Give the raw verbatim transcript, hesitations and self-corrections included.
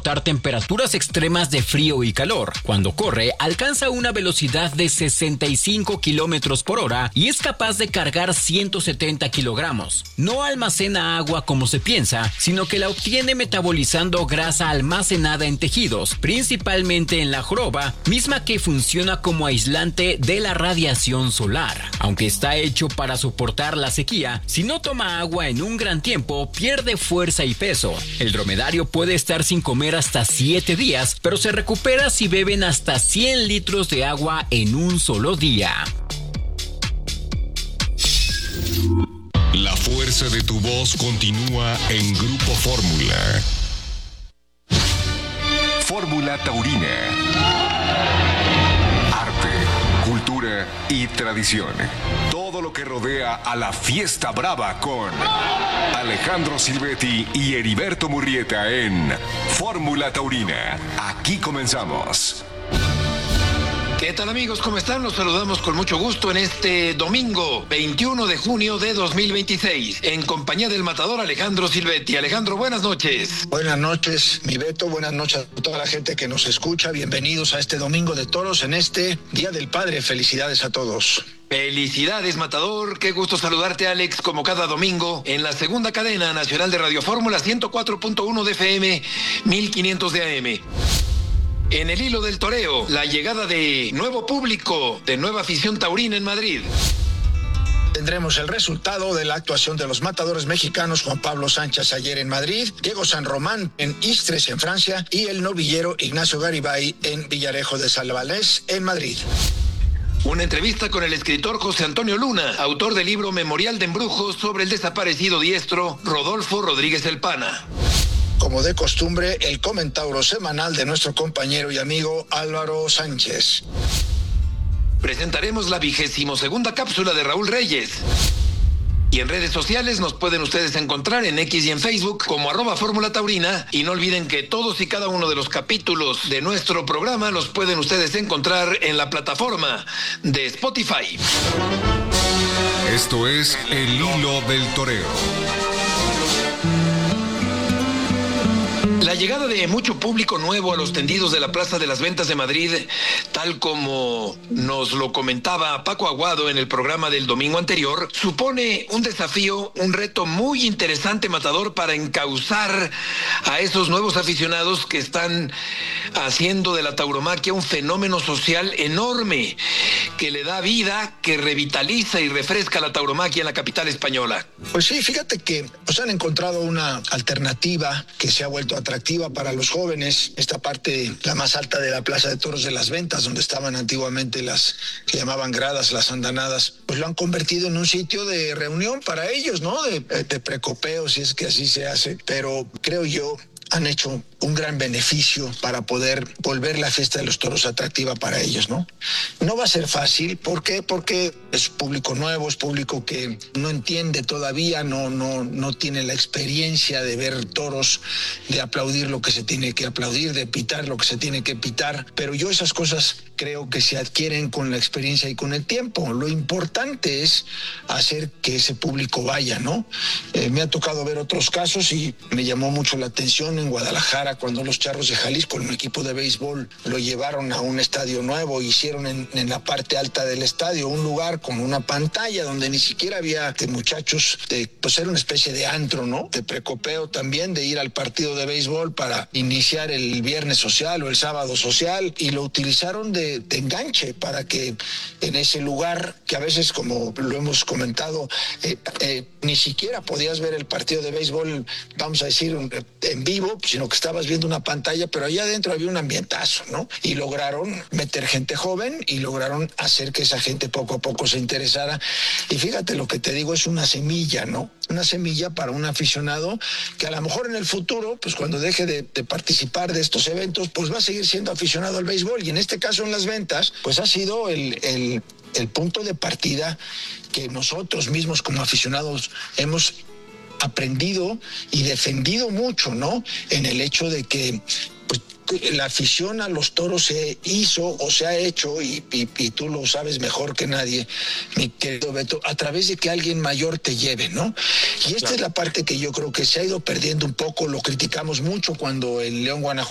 soportar temperaturas extremas de frío y calor. Cuando corre, alcanza una velocidad de sesenta y cinco kilómetros por hora y es capaz de cargar ciento setenta kilogramos. No almacena agua como se piensa, sino que la obtiene metabolizando grasa almacenada en tejidos, principalmente en la joroba, misma que funciona como aislante de la radiación solar. Aunque está hecho para soportar la sequía, si no toma agua en un gran tiempo, pierde fuerza y peso. El dromedario puede estar sin comer hasta siete días, pero se recupera si beben hasta cien litros de agua en un solo día. La fuerza de tu voz continúa en Grupo Fórmula. Fórmula Taurina. Arte, cultura y tradición. Todo lo que rodea a la fiesta brava con Alejandro Silvetti y Heriberto Murrieta en Fórmula Taurina. Aquí comenzamos. ¿Qué tal, amigos? ¿Cómo están? Los saludamos con mucho gusto en este domingo veintiuno de junio de dos mil veintiséis en compañía del matador Alejandro Silvetti. Alejandro, buenas noches. Buenas noches, mi Beto. Buenas noches a toda la gente que nos escucha. Bienvenidos a este domingo de toros en este Día del Padre. Felicidades a todos. Felicidades, matador. Qué gusto saludarte, Alex, como cada domingo en la segunda cadena nacional de Radio Fórmula, ciento cuatro punto uno de F M, mil quinientos de A M. En el hilo del toreo, la llegada de nuevo público, de nueva afición taurina en Madrid. Tendremos el resultado de la actuación de los matadores mexicanos Juan Pablo Sánchez ayer en Madrid, Diego San Román en Istres en Francia y el novillero Ignacio Garibay en Villarejo de Salvanés en Madrid. Una entrevista con el escritor José Antonio Luna, autor del libro Memorial de Embrujos sobre el desaparecido diestro Rodolfo Rodríguez el Pana. Como de costumbre, el comentario semanal de nuestro compañero y amigo Álvaro Sánchez. Presentaremos la vigésimo segunda cápsula de Raúl Reyes. Y en redes sociales nos pueden ustedes encontrar en X y en Facebook como arroba Fórmula Taurina. Y no olviden que todos y cada uno de los capítulos de nuestro programa los pueden ustedes encontrar en la plataforma de Spotify. Esto es El Hilo del Toreo. La llegada de mucho público nuevo a los tendidos de la Plaza de las Ventas de Madrid, tal como nos lo comentaba Paco Aguado en el programa del domingo anterior, supone un desafío, un reto muy interesante, matador, para encauzar a esos nuevos aficionados que están haciendo de la tauromaquia un fenómeno social enorme, que le da vida, que revitaliza y refresca la tauromaquia en la capital española. Pues sí, fíjate que nos han encontrado una alternativa que se ha vuelto atractiva para los jóvenes. Esta parte, la más alta de la Plaza de Toros de las Ventas, donde estaban antiguamente las que llamaban gradas, las andanadas, pues lo han convertido en un sitio de reunión para ellos, ¿no? De, de precopeo, si es que así se hace. Pero creo yo, han hecho un gran beneficio para poder volver la fiesta de los toros atractiva para ellos, ¿no? No va a ser fácil. ¿Por qué? Porque es público nuevo, es público que no entiende todavía, no, no, no tiene la experiencia de ver toros, de aplaudir lo que se tiene que aplaudir, de pitar lo que se tiene que pitar. Pero yo esas cosas creo que se adquieren con la experiencia y con el tiempo. Lo importante es hacer que ese público vaya, ¿no? Eh, me ha tocado ver otros casos y me llamó mucho la atención en Guadalajara, cuando los Charros de Jalisco, un equipo de béisbol, lo llevaron a un estadio nuevo, hicieron en, en la parte alta del estadio un lugar con una pantalla donde ni siquiera había de muchachos, de, pues era una especie de antro, ¿no? De precopeo también, de ir al partido de béisbol para iniciar el viernes social o el sábado social, y lo utilizaron de, de enganche para que en ese lugar, que a veces, como lo hemos comentado, eh, eh, ni siquiera podías ver el partido de béisbol, vamos a decir, en vivo, sino que estabas viendo una pantalla, pero allá adentro había un ambientazo, ¿no? Y lograron meter gente joven y lograron hacer que esa gente poco a poco se interesara. Y fíjate, lo que te digo es una semilla, ¿no? Una semilla para un aficionado que a lo mejor en el futuro, pues cuando deje de, de participar de estos eventos, pues va a seguir siendo aficionado al béisbol. Y en este caso, en las ventas, pues ha sido el, el, el punto de partida que nosotros mismos como aficionados hemos aprendido y defendido mucho, ¿no? En el hecho de que pues, la afición a los toros se hizo o se ha hecho, y, y, y tú lo sabes mejor que nadie, mi querido Beto, a través de que alguien mayor te lleve, ¿no? Y esta claro. es la parte que yo creo que se ha ido perdiendo un poco. Lo criticamos mucho cuando el León Guanajuato